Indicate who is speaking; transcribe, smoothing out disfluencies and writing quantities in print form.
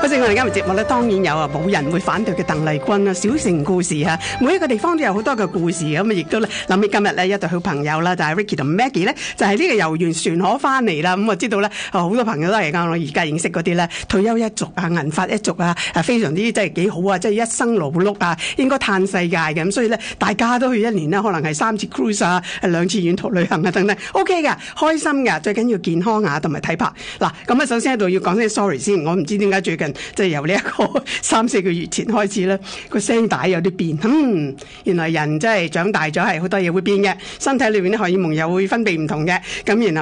Speaker 1: 好似我哋今日節目咧，當然有冇人會反對嘅鄧麗君啊，小城故事啊，每一個地方都有好多嘅故事咁啊，亦都咧諗起今日咧一對好朋友啦，就係 Ricky 同 Maggie 咧，就係呢個遊完船河翻嚟啦。咁我知道咧，好多朋友都係我而家認識嗰啲咧，退休一族啊、銀髮一族啊，非常之即係幾好啊，即係一生勞碌啊，應該嘆世界嘅。咁所以咧，大家都去一年呢，可能係3次 cruise 啊，2次遠途旅行啊等等 ，OK 嘅，開心嘅，最緊要健康啊，同埋體魄。嗱，咁啊，首先喺度要講聲 sorry 先，我唔知點解最近即係由呢一個3-4個月前開始咧，個聲帶有啲變。原來人真係長大咗係好多嘢會變嘅，身體裏面啲荷爾蒙又會分泌唔同嘅，咁然後